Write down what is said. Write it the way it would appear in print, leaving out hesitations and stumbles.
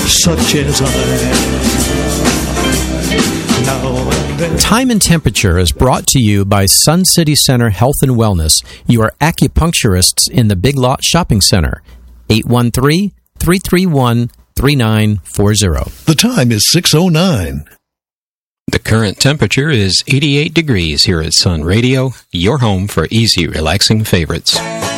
such as I. Time and Temperature is brought to you by Sun City Center Health and Wellness. You are acupuncturists in the Big Lot Shopping Center. 813-331-3940. The time is 6:09. The current temperature is 88 degrees here at Sun Radio, your home for easy, relaxing favorites.